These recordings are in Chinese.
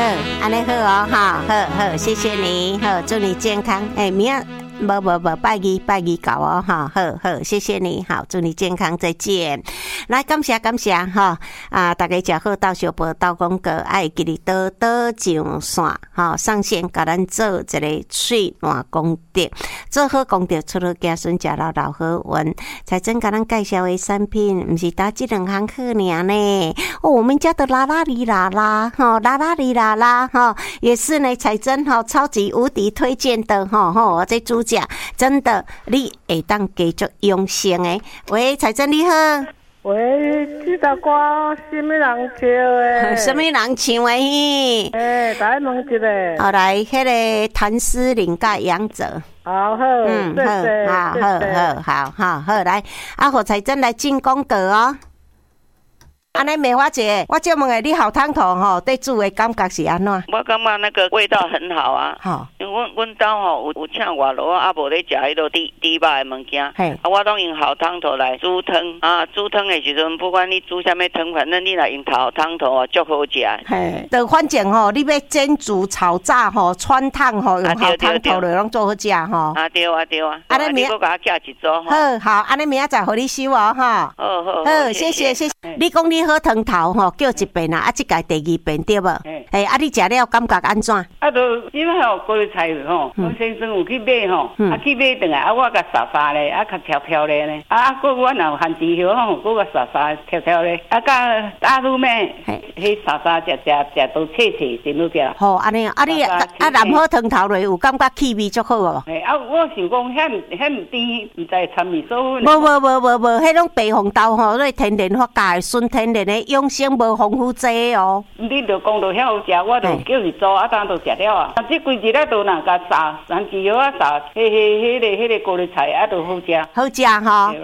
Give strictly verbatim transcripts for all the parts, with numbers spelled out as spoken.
安尼好哦，哈，好好，谢谢你，好，祝你健康。哎、欸，明仔无无无，拜二拜二搞哦，哈，好好，谢谢你，好，祝你健康，再见。来，感谢感谢哈啊！大家食好到小报到广告，爱记得多多上线哈，上线甲咱做一个水暖功德，做好功德，出好家孙，食老老好运。才真甲咱介绍的产品，毋是打这两行课尔呢。哦，我们家的啦啦哩啦啦哈，啦啦哩啦啦哈，也是呢，才真哈超级无敌推荐的哈哈，这猪脚真的你会当继续用心诶。喂，才真你好。 喂，这首歌什么人唱的？ 什么人唱的？ 诶、欸，来问一个。 好，来，迄个谭诗玲甲杨哲。 好好， 嗯， 谢谢， 好，好，好，好，好，好，来，啊，何才真来进功德哦。安尼梅花姐，我就问下你好汤头吼，对煮的感觉是安怎？ 我感觉那个味道很好啊。 好， 因为阮阮兜吼有有请外劳啊，无咧食迄落猪猪肉的物件。嘿，啊，我拢用好汤头来煮汤啊，煮汤的时阵，不管你煮啥物汤，反正你来用好汤头啊，足好食。 嘿，就反正吼，你要煎煮炒炸吼、川烫吼，用好汤头就拢做好食吼。 啊对啊对啊。啊，你明仔甲我寄一组吼。 好好，安尼明仔载互你收哦吼。 好好好，谢谢谢谢。你讲你好汤头吼，叫一遍啊，啊，即个第二遍对无？嘿，啊，你食了感觉安怎？ 啊，就因为吼高丽菜吼，我先生有去买吼，啊去买转来，啊我甲撒撒咧，啊较挑挑咧呢，啊啊，个我若番薯叶吼，我甲撒撒挑挑咧，啊甲打卤面，迄撒撒食食食到脆脆，真好食。 好，安尼啊，你啊南好汤头咧，有感觉气味足好无？ 嘿，啊，我想讲遐遐唔甜，唔知掺味素。无无无无无，迄种白红豆吼，那天然发芽的，纯天然的，养生无防腐剂哦。 你著讲到遐好食，我著叫伊做，啊，当著食了啊。啊，即规日咧都若甲撒番薯叶啊，撒迄迄迄个迄个高丽菜啊，都好食。 好食吼。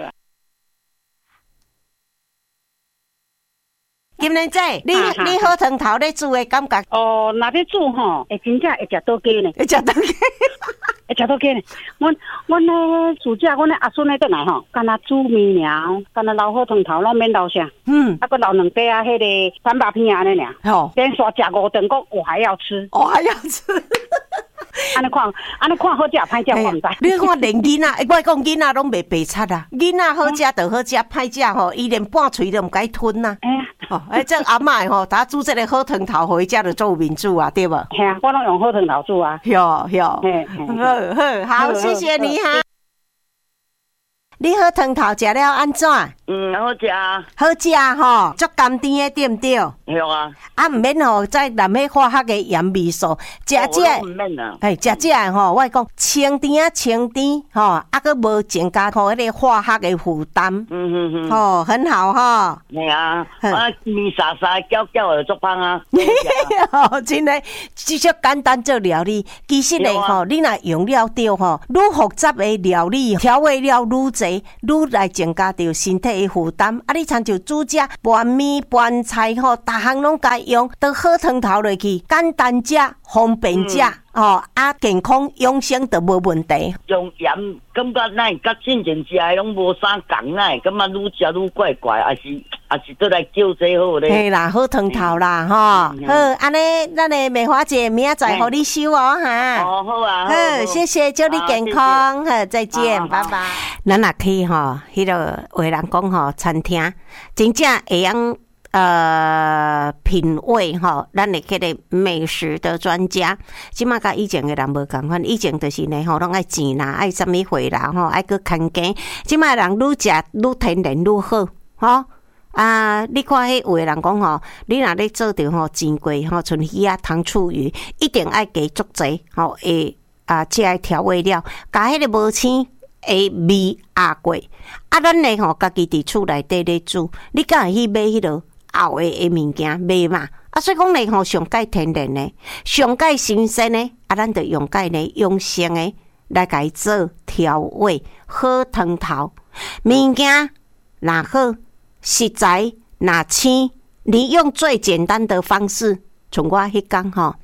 金莲姐，你你好汤头咧煮的感觉？ 哦，若咧煮吼，会真正会食倒鸡呢， 会食倒鸡， 会食倒鸡呢。阮阮咧暑假，阮咧阿孙咧转来吼，干那煮面了，干那捞好汤头，咱免捞啥。嗯，啊，佮捞两块啊，迄个三八片安尼尔。吼，连续食五顿，我我还要吃， 我还要吃。 安尼看，安尼看好食，歹食我唔知。 你看连囡仔，我讲囡仔拢袂白贼啊，囡仔好食就好食，歹食吼，伊连半喙都唔该吞呐。哎呀，哦，哎，这阿嬷吼，他煮这个好汤头，互伊食就做有面子啊，对无？ 系啊，我拢用好汤头煮啊。 哟哟，好好好，谢谢你哈。你好汤头食了安怎？ 嗯，好食啊， 好食吼，足甘甜的对毋对？ 对啊， 啊毋免吼，再淋迄化学的盐味素，食这，哎，食这吼，我讲清甜啊清甜吼，啊佮无增加吼迄个化学的负担，嗯嗯嗯，吼，很好吼。 系啊，啊面沙沙焦焦的足香啊， 吼，真诶，只少简单做料理，其实咧吼，你若用了对吼，愈复杂的料理调味料愈侪。愈来增加着身体的负担，啊！你参像煮食、拌面、拌菜吼，逐项拢该用，都好汤头落去，简单食，方便食，吼、嗯、啊，健康养生都无问题。 用盐感觉咱甲之前食的拢无啥共啊，感觉愈食愈怪怪，也是也是倒来叫这好咧。 嘿啦，好汤头啦，吼、嗯，好，安尼咱的梅花姐明仔载互你收哦，哈。 哦，好啊，好， 好，谢谢，祝你健康，好，再见，拜拜。咱也去吼，迄个话人讲吼，餐厅真正会用呃品味吼，咱的迄个美食的专家，即马甲以前的人无共款，以前就是呢吼，拢爱钱啦，爱啥物货啦吼，爱去看家，即马人愈食愈天然愈好，吼。啊！你看迄话人讲吼，你若咧做着吼钱贵吼，像鱼啊、糖醋鱼，一定爱加足济吼，诶啊，即个调味料，加迄个无青诶味压过。啊，咱咧吼家己伫厝内底咧煮，你敢会去买迄落熬诶诶物件买嘛？啊，所以讲咧吼，上界天然诶，上界新鲜诶，啊，咱着用界咧用生诶来家做调味好汤头物件，若好。食材若青，你用最简单的方式，从我迄讲吼，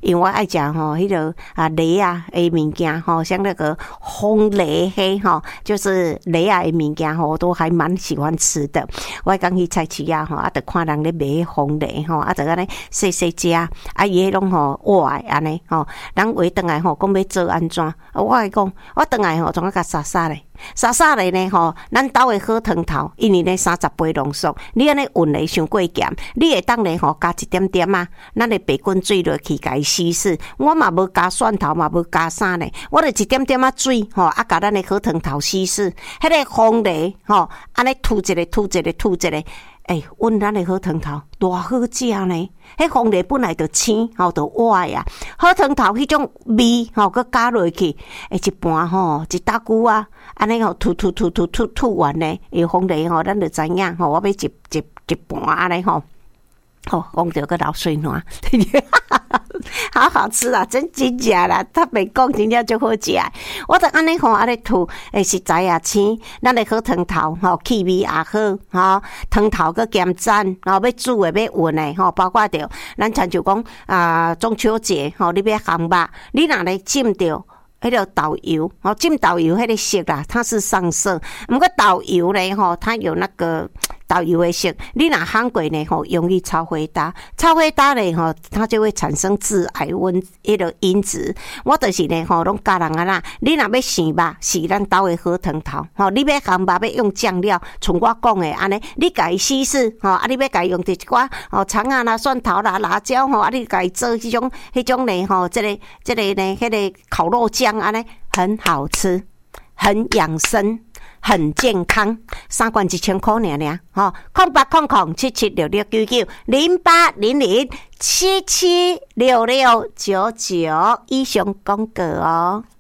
因为我爱食吼，迄个啊梨啊诶物件吼，像那个红梨黑吼，就是梨啊诶物件吼，我都还蛮喜欢吃的。我刚去菜市啊吼，啊，就看人咧卖红梨吼，啊，就安尼细细只，啊，伊迄拢吼活诶安尼吼，人话转来吼，讲要做安怎？我会讲，我转来吼，总要甲杀杀咧。沙沙咧呢吼，咱兜的好汤头，因为呢三十倍浓缩，你安尼运咧伤过咸，你会当咧吼加一点点啊，咱的白滚水落去甲伊稀释。我嘛无加蒜头，嘛无加啥呢，我就一点点啊水吼，啊甲咱的好汤头稀释。迄个红梨吼，安尼吐一个吐一个吐一个。诶、欸，阮咱的好汤头多好食呢！迄红梨本来就青，吼，就歪啊。好汤头迄种味，吼，佮加落去，诶，一盘吼，一大股啊，安尼吼，吐吐吐吐吐吐完呢，伊红梨吼，咱就知影吼，我要一一一盘安尼吼。哦，讲到个老水暖，好好吃啦，真真假啦，他袂讲真正就好食。我就安尼吼，安尼吐，诶，实在也青，咱的好汤头吼，气味也好，吼，汤头佮咸赞，然后要煮诶，要运诶，吼，包括着咱像就讲啊，中秋节吼，你要烘肉，你若来浸着迄个豆油，吼，浸豆油迄个色啦，它是上色，毋过豆油咧吼，它有那个。豆油的色，你若烘过呢吼，容易超回答，超回答呢吼，它就会产生致癌温迄个因子。我就是呢吼，拢教人啊啦，你若要生肉，是咱兜的好汤头吼，你要烘肉要用酱料，像我讲的安尼，你家己稀释吼，啊，你要家己用一寡吼葱啊啦、蒜头啦、辣椒吼，啊，你家己做迄种迄种呢吼，这个这个呢，迄个烤肉酱安尼很好吃，很养生。很健康，三罐一千块尔尔，吼，空八空空七七六六九九零八零零七七六六九九以上广告哦。